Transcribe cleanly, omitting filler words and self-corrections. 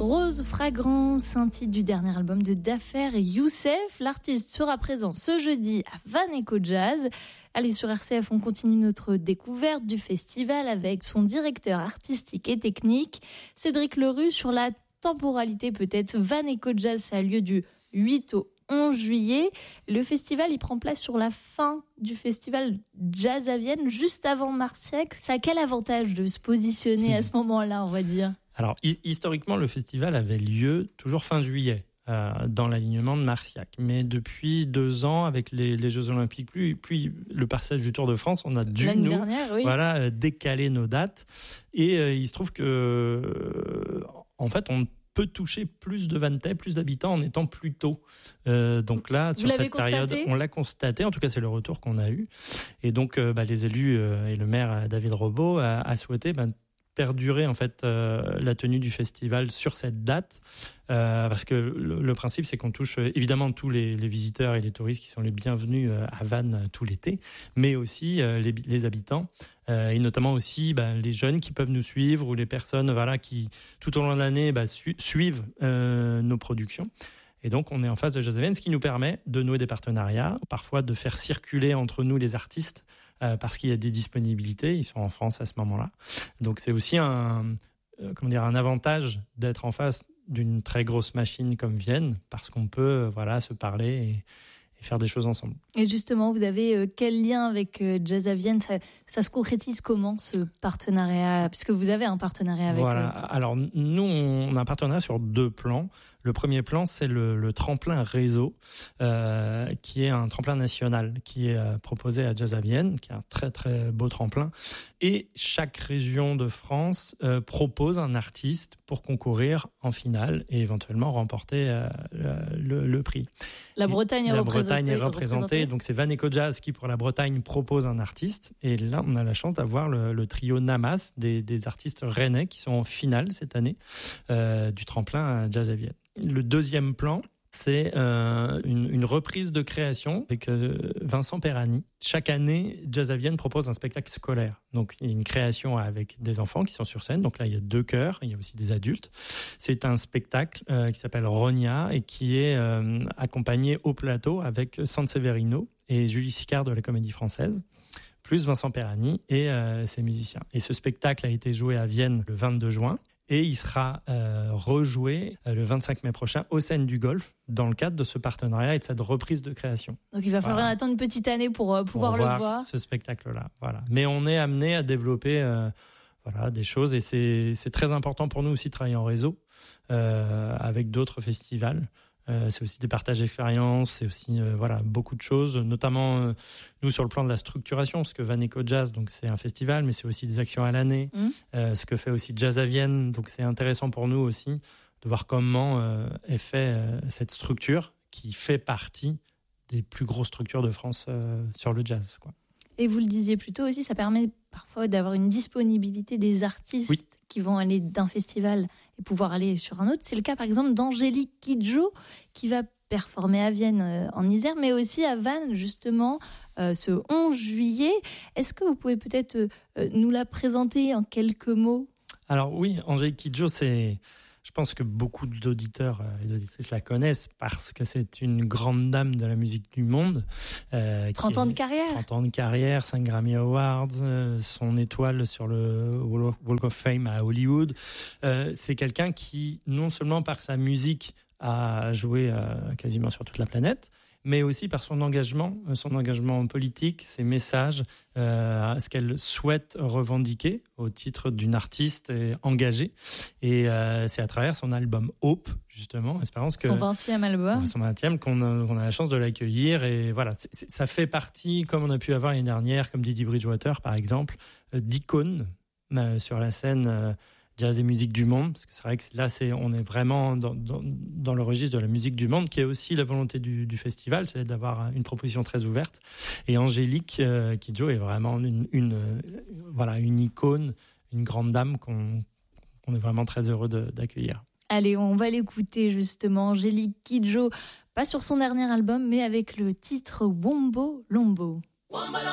Rose Fragrance, un titre du dernier album de Dafer et Youssef. L'artiste sera présent ce jeudi à Van Eco Jazz. Allez, sur RCF, on continue notre découverte du festival avec son directeur artistique et technique, Cédric Lerue. Sur la temporalité peut-être, Van Eco Jazz, ça a lieu du 8 au 11 juillet. Le festival, il prend place sur la fin du festival Jazz à Vienne, juste avant Marciac. Ça a quel avantage de se positionner à ce moment-là, on va dire ? Alors, historiquement, le festival avait lieu toujours fin juillet, dans l'alignement de Marciac. Mais depuis 2 ans, avec les Jeux Olympiques, puis le passage du Tour de France, on a dû, décaler nos dates. Et il se trouve que, en fait, on peut toucher plus de Vantais, plus d'habitants en étant plus tôt. Donc là, sur cette période, on l'a constaté. En tout cas, c'est le retour qu'on a eu. Et donc, les élus et le maire David Robo a souhaité perdurer en fait la tenue du festival sur cette date, parce que le principe, c'est qu'on touche évidemment tous les visiteurs et les touristes qui sont les bienvenus à Vannes tout l'été, mais aussi les habitants, et notamment aussi les jeunes qui peuvent nous suivre, ou les personnes qui tout au long de l'année suivent nos productions. Et donc, on est en phase de Jazz à Vienne, ce qui nous permet de nouer des partenariats, parfois de faire circuler entre nous les artistes, parce qu'il y a des disponibilités, ils sont en France à ce moment-là. Donc, c'est aussi un avantage d'être en face d'une très grosse machine comme Vienne, parce qu'on peut se parler et faire des choses ensemble. Et justement, vous avez quel lien avec Jazz à Vienne ? Ça se concrétise comment, ce partenariat ? Puisque vous avez un partenariat avec eux. Alors, nous, on a un partenariat sur 2 plans. Le premier plan, c'est le tremplin réseau, qui est un tremplin national, qui est proposé à Jazz à Vienne, qui est un très très beau tremplin. Et chaque région de France propose un artiste pour concourir en finale et éventuellement remporter le prix. La Bretagne est représentée. Donc c'est Van Eco Jazz qui, pour la Bretagne, propose un artiste. Et là, on a la chance d'avoir le trio Namas, des artistes rennais qui sont en finale cette année du tremplin à Jazz à Vienne. Le deuxième plan, c'est une reprise de création avec Vincent Perani. Chaque année, Jazz à Vienne propose un spectacle scolaire. Donc, il y a une création avec des enfants qui sont sur scène. Donc là, il y a 2 chœurs, il y a aussi des adultes. C'est un spectacle qui s'appelle Rogna et qui est accompagné au plateau avec Sanseverino et Julie Sicard de la Comédie Française, plus Vincent Perani et ses musiciens. Et ce spectacle a été joué à Vienne le 22 juin. Et il sera rejoué le 25 mai prochain au Scènes du Golfe, dans le cadre de ce partenariat et de cette reprise de création. Donc il va falloir attendre une petite année pour pouvoir le voir. Ce spectacle-là, voilà. Mais on est amené à développer des choses, et c'est très important pour nous aussi de travailler en réseau avec d'autres festivals. C'est aussi des partages d'expériences, c'est aussi beaucoup de choses, notamment nous sur le plan de la structuration, parce que Van Eco Jazz, donc c'est un festival, mais c'est aussi des actions à l'année. Ce que fait aussi Jazz à Vienne, donc c'est intéressant pour nous aussi de voir comment est fait cette structure qui fait partie des plus grosses structures de France sur le jazz, quoi. Et vous le disiez plus tôt aussi, ça permet parfois d'avoir une disponibilité des artistes qui vont aller d'un festival et pouvoir aller sur un autre. C'est le cas par exemple d'Angélique Kidjo qui va performer à Vienne en Isère, mais aussi à Vannes justement ce 11 juillet. Est-ce que vous pouvez peut-être nous la présenter en quelques mots ? Alors oui, Angélique Kidjo, je pense que beaucoup d'auditeurs et d'auditrices la connaissent parce que c'est une grande dame de la musique du monde. 30 ans de carrière. 30 ans de carrière, 5 Grammy Awards, son étoile sur le Walk of Fame à Hollywood. C'est quelqu'un qui, non seulement par sa musique, a joué quasiment sur toute la planète, mais aussi par son engagement politique, ses messages, ce qu'elle souhaite revendiquer au titre d'une artiste engagée. Et c'est à travers son album Hope, justement, Espérance, que son 20e album, son 20e, qu'on a la chance de l'accueillir. Et voilà, ça fait partie, comme on a pu avoir l'année dernière, comme Didi Bridgewater par exemple, d'icônes sur la scène jazz et musique du monde, parce que c'est vrai que là, on est vraiment dans le registre de la musique du monde, qui est aussi la volonté du festival, c'est d'avoir une proposition très ouverte. Et Angélique Kidjo est vraiment une icône, une grande dame qu'on est vraiment très heureux d'accueillir. Allez, on va l'écouter justement, Angélique Kidjo, pas sur son dernier album, mais avec le titre Wombo Lombo.